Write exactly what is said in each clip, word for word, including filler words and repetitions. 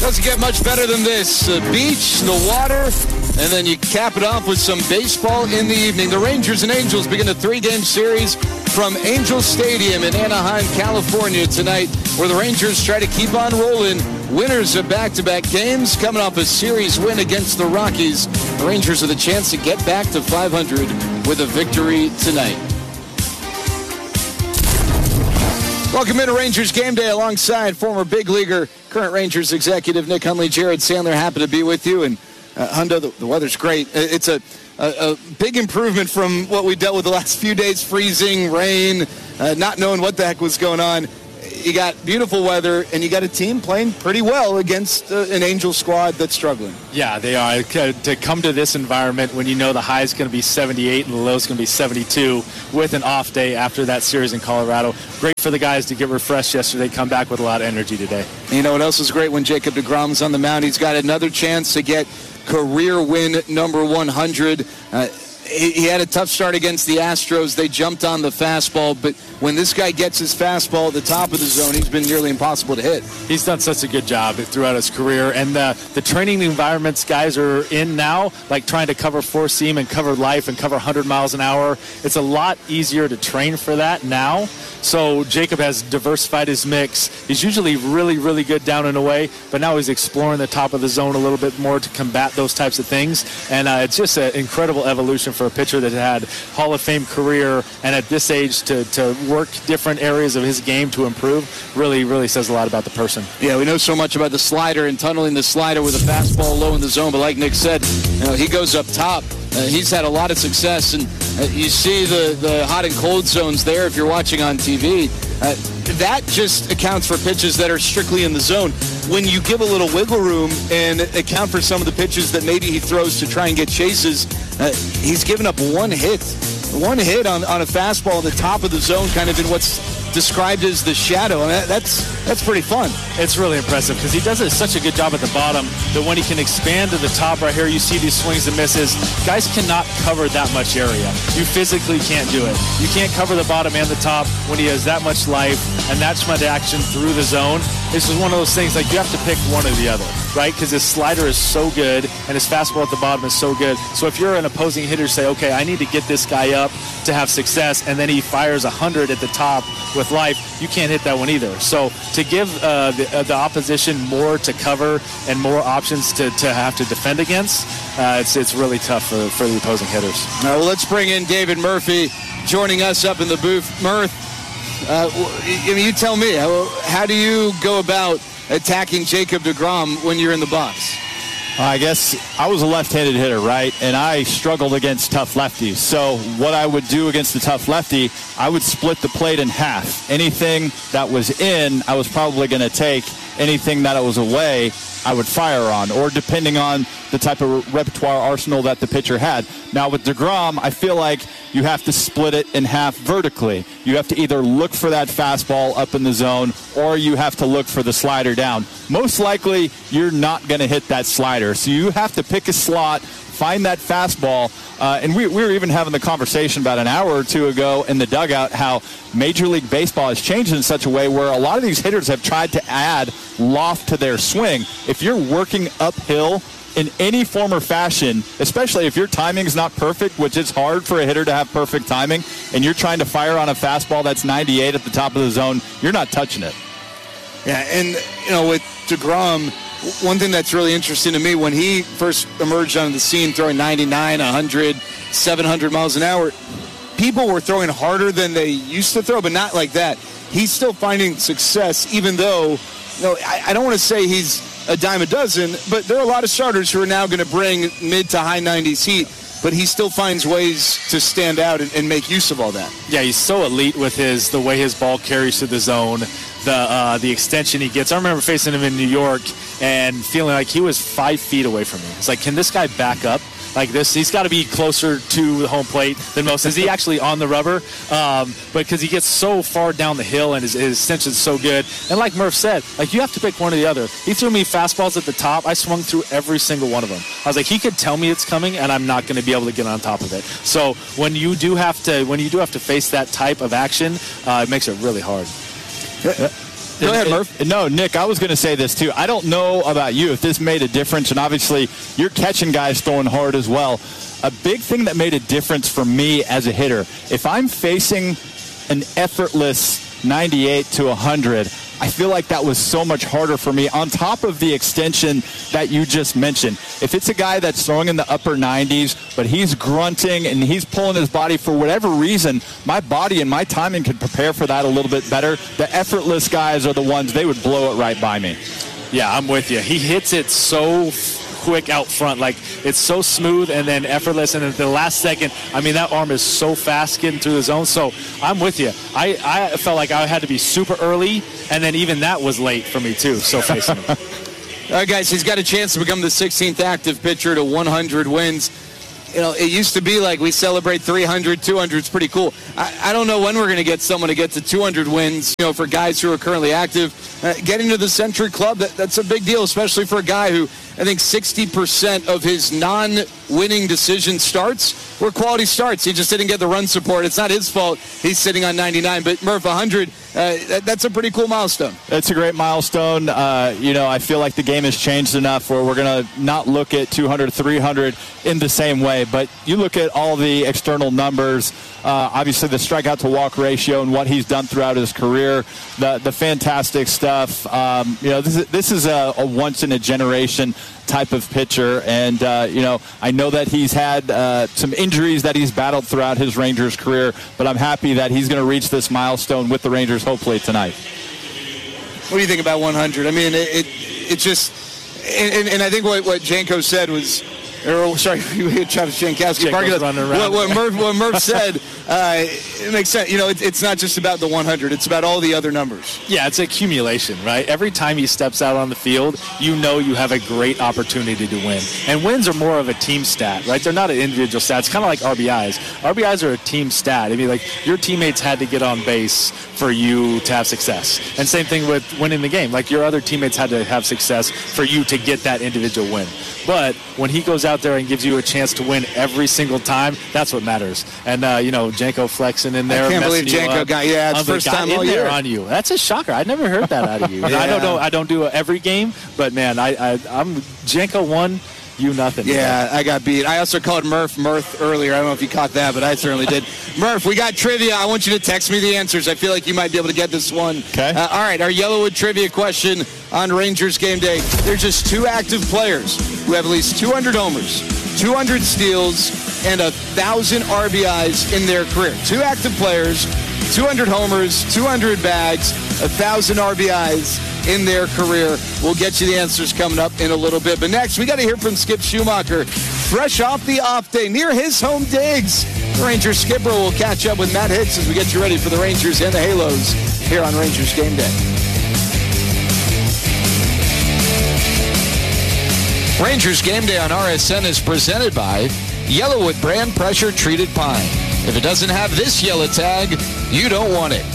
Doesn't get much better than this. The beach, the water, and then you cap it off with some baseball in the evening. The Rangers and Angels begin a three-game series from Angel Stadium in Anaheim, California tonight, where the Rangers try to keep on rolling. Winners of back-to-back games coming off a series win against the Rockies. The Rangers have the chance to get back to five hundred with a victory tonight. Welcome into Rangers Game Day alongside former big leaguer, current Rangers executive Nick Hundley. Jared Sandler, happy to be with you. And uh, Hundo, the, the weather's great. It's a, a, a big improvement from what we dealt with the last few days, freezing, rain, uh, not knowing what the heck was going on. You got beautiful weather, and you got a team playing pretty well against uh, an Angel squad that's struggling. Yeah, they are. To come to this environment when you know the high is going to be seventy-eight and the low is going to be seventy-two with an off day after that series in Colorado. Great for the guys to get refreshed yesterday, come back with a lot of energy today. You know what else is great? When Jacob deGrom's on the mound, he's got another chance to get career win number one hundred. Uh, He had a tough start against the Astros. They jumped on the fastball, but when this guy gets his fastball at the top of the zone, he's been nearly impossible to hit. He's done such a good job throughout his career, and the, the training environments guys are in now, like trying to cover four seam and cover life and cover one hundred miles an hour, it's a lot easier to train for that now. So Jacob has diversified his mix. He's usually really, really good down and away, but now he's exploring the top of the zone a little bit more to combat those types of things, and uh, it's just an incredible evolution for a pitcher that had Hall of Fame career, and at this age to, to work different areas of his game to improve really, really says a lot about the person. Yeah, we know so much about the slider and tunneling the slider with a fastball low in the zone, but like Nick said, you know, he goes up top. Uh, he's had a lot of success, and uh, you see the, the hot and cold zones there if you're watching on T V. Uh, that just accounts for pitches that are strictly in the zone. When you give a little wiggle room and account for some of the pitches that maybe he throws to try and get chases, uh, he's given up one hit. One hit on, on a fastball in the top of the zone, kind of in what's described as the shadow. I mean, that's that's pretty fun. It's really impressive because he does it such a good job at the bottom that when he can expand to the top right here, you see these swings and misses. Guys cannot cover that much area. You physically can't do it. You can't cover the bottom and the top when he has that much life and that much action through the zone. This is one of those things, like, you have to pick one or the other, right? Because his slider is so good and his fastball at the bottom is so good. So if you're an opposing hitter, say, okay, I need to get this guy up to have success, and then he fires one hundred at the top with life, you can't hit that one either. So to give uh, the, uh, the opposition more to cover and more options to, to have to defend against, uh, it's it's really tough for, for the opposing hitters. All right, well, let's bring in David Murphy joining us up in the booth. Murph, uh, I mean, you tell me, how, how do you go about attacking Jacob deGrom when you're in the box? I guess I was a left-handed hitter, right? And I struggled against tough lefties. So what I would do against the tough lefty, I would split the plate in half. Anything that was in, I was probably going to take. Anything that was away, I would fire on, or depending on the type of repertoire arsenal that the pitcher had. Now with deGrom, I feel like you have to split it in half vertically. You have to either look for that fastball up in the zone, or you have to look for the slider down. Most likely, you're not going to hit that slider. So you have to pick a slot, find that fastball. Uh, and we, we were even having the conversation about an hour or two ago in the dugout how Major League Baseball has changed in such a way where a lot of these hitters have tried to add loft to their swing. If you're working uphill in any form or fashion, especially if your timing is not perfect, which is hard for a hitter to have perfect timing, and you're trying to fire on a fastball that's ninety-eight at the top of the zone, you're not touching it. Yeah, and, you know, with deGrom, one thing that's really interesting to me, when he first emerged onto the scene throwing ninety-nine, one hundred, seven hundred miles an hour, people were throwing harder than they used to throw, but not like that. He's still finding success, even though, you know, I, I don't want to say he's a dime a dozen, but there are a lot of starters who are now going to bring mid to high nineties heat, but he still finds ways to stand out and, and make use of all that. Yeah, he's so elite with his the way his ball carries through the zone, the uh, the extension he gets. I remember facing him in New York and feeling like he was five feet away from me. It's like, can this guy back up like this? He's got to be closer to the home plate than most. Is he actually on the rubber? Um, but because he gets so far down the hill and his, his extension is so good. And like Murph said, like, you have to pick one or the other. He threw me fastballs at the top. I swung through every single one of them. I was like, he could tell me it's coming, and I'm not going to be able to get on top of it. So when you do have to, when you do have to face that type of action, uh, it makes it really hard. Go ahead, Murph. No, Nick, I was going to say this, too. I don't know about you if this made a difference, and obviously you're catching guys throwing hard as well. A big thing that made a difference for me as a hitter, if I'm facing an effortless ninety-eight to one hundred, I feel like that was so much harder for me on top of the extension that you just mentioned. If it's a guy that's throwing in the upper nineties, but he's grunting and he's pulling his body for whatever reason, my body and my timing can prepare for that a little bit better. The effortless guys are the ones, they would blow it right by me. Yeah, I'm with you. He hits it so quick out front. Like, it's so smooth and then effortless. And at the last second, I mean, that arm is so fast getting through the zone. So I'm with you. I, I felt like I had to be super early, and then even that was late for me, too, so facing him. All right, guys, he's got a chance to become the sixteenth active pitcher to one hundred wins. You know, it used to be like we celebrate three hundred, two hundred. It's pretty cool. I, I don't know when we're going to get someone to get to two hundred wins, you know, for guys who are currently active. Uh, getting to the Century Club, that, that's a big deal, especially for a guy who I think sixty percent of his non-winning decision starts were quality starts. He just didn't get the run support. It's not his fault. He's sitting on ninety-nine. But Murph, one hundred, uh, that, that's a pretty cool milestone. It's a great milestone. Uh, you know, I feel like the game has changed enough where we're going to not look at two hundred, three hundred in the same way. But you look at all the external numbers, uh, obviously the strikeout to walk ratio and what he's done throughout his career, the the fantastic stuff. Um, you know, this is, this is a, a once-in-a-generation type of pitcher, and uh, you know, I know that he's had uh, some injuries that he's battled throughout his Rangers career, but I'm happy that he's going to reach this milestone with the Rangers hopefully tonight. What do you think about one hundred? I mean, it it, it just, and, and I think what, what Janko said was, or sorry, Travis Jankowski. What, what, Murph, what Murph said, uh, it makes sense. You know, it, it's not just about the one hundred. It's about all the other numbers. Yeah, it's accumulation, right? Every time he steps out on the field, you know you have a great opportunity to win. And wins are more of a team stat, right? They're not an individual stat. It's kind of like R B Is. R B Is are a team stat. I mean, like, your teammates had to get on base for you to have success. And same thing with winning the game. Like, your other teammates had to have success for you to get that individual win. But when he goes out there and gives you a chance to win every single time, that's what matters. And, uh, you know, Janko flexing in there. I can't believe Janko got, yeah, it's first time all year on you. That's a shocker. I never heard that out of you. yeah. I don't know. I don't do it every game, but, man, I, I, I'm Janko won. You nothing. Yeah, I got beat. I also called Murph Murph earlier. I don't know if you caught that, but I certainly did. Murph, we got trivia. I want you to text me the answers. I feel like you might be able to get this one. Okay. Uh, all right, our Yellowwood trivia question on Rangers game day. There's just two active players who have at least two hundred homers, two hundred steals, and one thousand R B Is in their career. Two active players, two hundred homers, two hundred bags, one thousand R B Is in their career. We'll get you the answers coming up in a little bit. But next, we got to hear from Skip Schumacher, fresh off the off day near his home digs. The Rangers skipper will catch up with Matt Hicks as we get you ready for the Rangers and the Halos here on Rangers Game Day. Rangers Game Day on R S N is presented by Yellowwood brand pressure treated pine. If it doesn't have this yellow tag, you don't want it.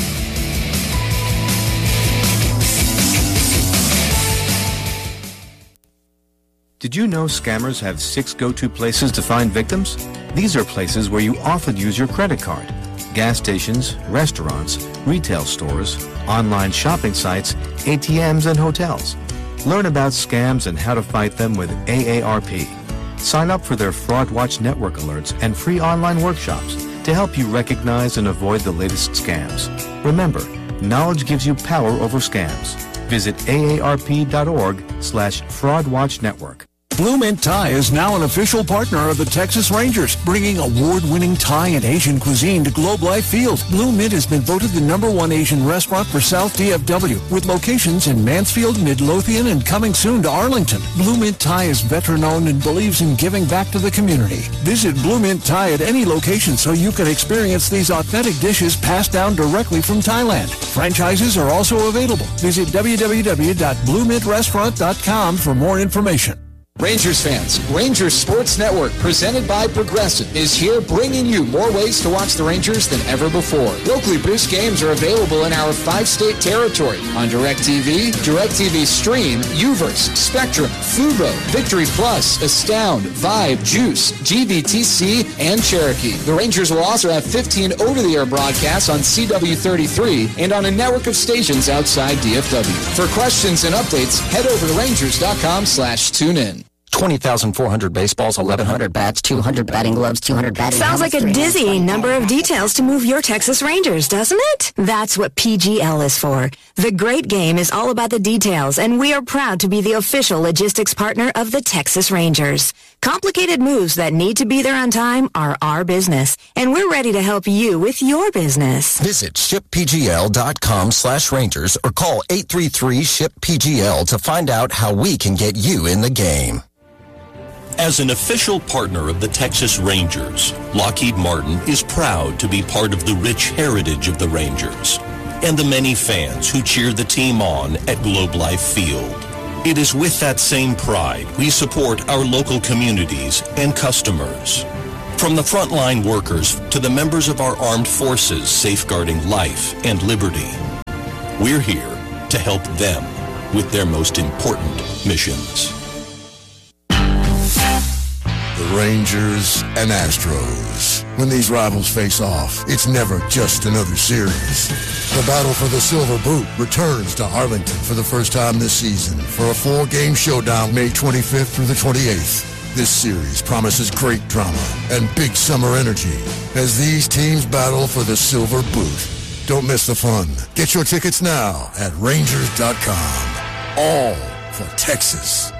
Did you know scammers have six go-to places to find victims? These are places where you often use your credit card. Gas stations, restaurants, retail stores, online shopping sites, A T Ms, and hotels. Learn about scams and how to fight them with A A R P. Sign up for their Fraud Watch Network alerts and free online workshops to help you recognize and avoid the latest scams. Remember, knowledge gives you power over scams. Visit A A R P dot org slash Fraud Watch Network. Blue Mint Thai is now an official partner of the Texas Rangers, bringing award-winning Thai and Asian cuisine to Globe Life Field. Blue Mint has been voted the number one Asian restaurant for South D F W, with locations in Mansfield, Midlothian, and coming soon to Arlington. Blue Mint Thai is veteran-owned and believes in giving back to the community. Visit Blue Mint Thai at any location so you can experience these authentic dishes passed down directly from Thailand. Franchises are also available. Visit w w w dot blue mint restaurant dot com for more information. Rangers fans, Rangers Sports Network, presented by Progressive, is here bringing you more ways to watch the Rangers than ever before. Locally produced games are available in our five-state territory on DirecTV, DirecTV Stream, Uverse, Spectrum, Fubo, Victory Plus, Astound, Vibe, Juice, G V T C, and Cherokee. The Rangers will also have fifteen over-the-air broadcasts on C W thirty-three and on a network of stations outside D F W. For questions and updates, head over to Rangers.com slash tune in. twenty thousand four hundred baseballs, eleven hundred bats, two hundred batting gloves, two hundred batting Sounds helmets, like a dizzying number of details to move your Texas Rangers, doesn't it? That's what P G L is for. The great game is all about the details, and we are proud to be the official logistics partner of the Texas Rangers. Complicated moves that need to be there on time are our business, and we're ready to help you with your business. Visit shippgl.com slash Rangers or call eight three three, ship P G L to find out how we can get you in the game. As an official partner of the Texas Rangers, Lockheed Martin is proud to be part of the rich heritage of the Rangers and the many fans who cheer the team on at Globe Life Field. It is with that same pride we support our local communities and customers. From the frontline workers to the members of our armed forces safeguarding life and liberty, we're here to help them with their most important missions. The Rangers and Astros. When these rivals face off, it's never just another series. The battle for the Silver Boot returns to Arlington for the first time this season for a four-game showdown May twenty-fifth through the twenty-eighth. This series promises great drama and big summer energy as these teams battle for the Silver Boot. Don't miss the fun. Get your tickets now at Rangers dot com. All for Texas.